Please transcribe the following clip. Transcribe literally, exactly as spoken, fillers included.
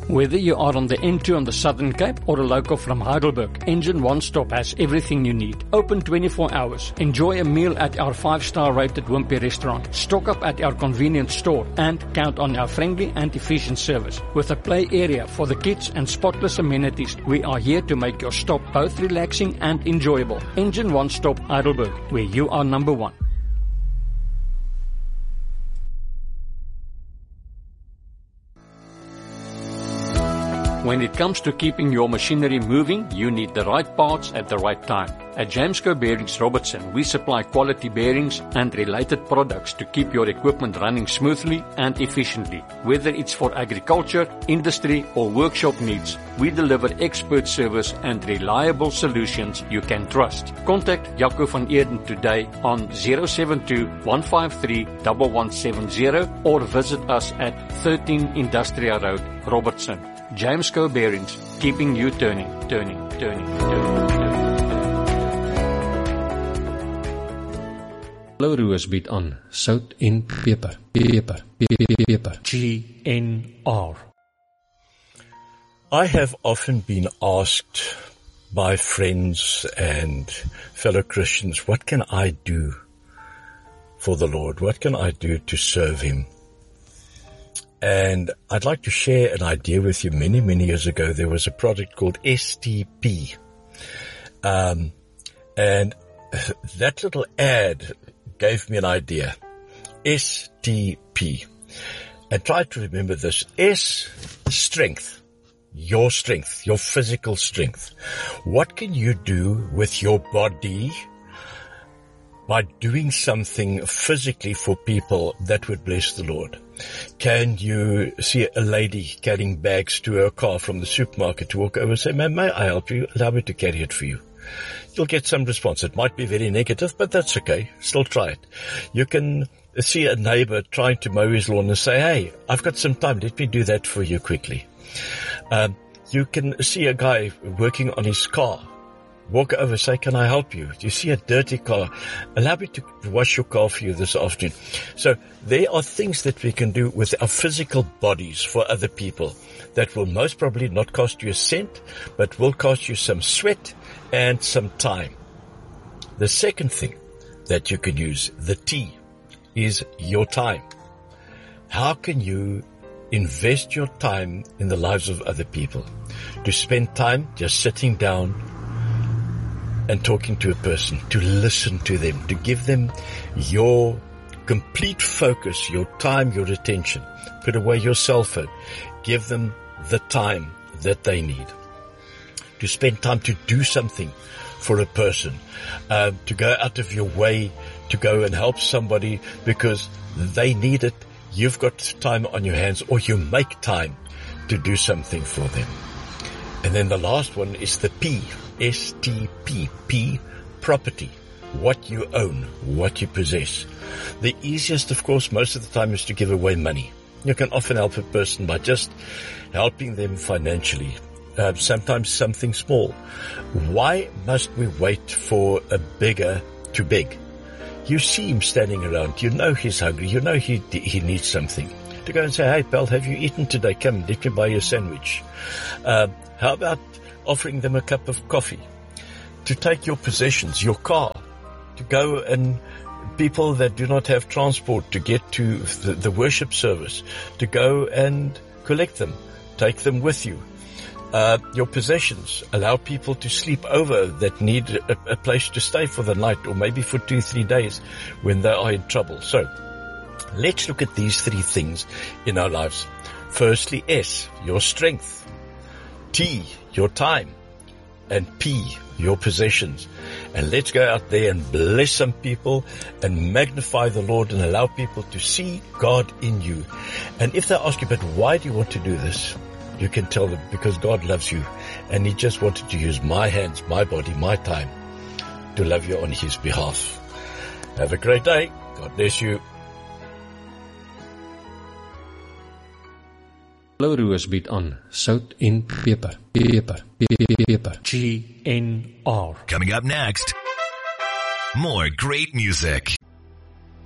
Whether you are on the N two on the Southern Cape or a local from Heidelberg, Engine One Stop has everything you need. Open twenty-four hours. Enjoy a meal at our five-star rated Wimpy restaurant. Stock up at our convenience store and count on our friendly and efficient service. With a play area for the kids and spotless amenities, we are here to make your stop both relaxing and enjoyable. Engine One Stop Heidelberg, where you are number one. When it comes to keeping your machinery moving, you need the right parts at the right time. At Jamesco Bearings Robertson, we supply quality bearings and related products to keep your equipment running smoothly and efficiently. Whether it's for agriculture, industry, or workshop needs, we deliver expert service and reliable solutions you can trust. Contact Jaco van Eerden today on zero seven two, one five three, one one seven zero or visit us at thirteen Industrial Road, Robertson. Jamesco Bearings, keeping you turning, turning, turning, turning. Lauroos bied aan sout en peper, peper, peper. G N R. I have often been asked by friends and fellow Christians, what can I do for the Lord? What can I do to serve Him? And I'd like to share an idea with you. Many, many years ago, there was a product called S T P. Um, and that little ad gave me an idea. S T P. And try to remember this. S, strength. Your strength, your physical strength. What can you do with your body by doing something physically for people that would bless the Lord? Can you see a lady carrying bags to her car from the supermarket to walk over and say, ma'am, may I help you? Allow me to carry it for you. You'll get some response. It might be very negative, but that's okay. Still try it. You can see a neighbor trying to mow his lawn and say, hey, I've got some time. Let me do that for you quickly. Um, you can see a guy working on his car. Walk over, say, can I help you? Do you see a dirty car? Allow me to wash your car for you this afternoon. So there are things that we can do with our physical bodies for other people that will most probably not cost you a cent, but will cost you some sweat and some time. The second thing that you can use, the T, is your time. How can you invest your time in the lives of other people? To spend time just sitting down and talking to a person, to listen to them, to give them your complete focus, your time, your attention. Put away your cell phone. Give them the time that they need. To spend time to do something for a person. Uh, to go out of your way to go and help somebody because they need it. You've got time on your hands, or you make time to do something for them. And then the last one is the P. S T P, P, property, what you own, what you possess. The easiest, of course, most of the time is to give away money. You can often help a person by just helping them financially, uh, sometimes something small. Why must we wait for a beggar to beg? You see him standing around, you know he's hungry, you know he he needs something. To go and say, hey, pal, have you eaten today? Come, let me buy you a sandwich. Uh, how about offering them a cup of coffee, to take your possessions, your car, to go and people that do not have transport to get to the, the worship service, to go and collect them, take them with you. Uh, your possessions, allow people to sleep over that need a, a place to stay for the night or maybe for two, three days when they are in trouble. So let's look at these three things in our lives. Firstly, S, your strength. T, your time, and P, your possessions. And let's go out there and bless some people and magnify the Lord and allow people to see God in you. And if they ask you, but why do you want to do this? You can tell them, because God loves you and He just wanted to use my hands, my body, my time to love you on His behalf. Have a great day. God bless you. Lauroos bied aan sout en peper, peper, peper. G N R. Coming up next, more great music.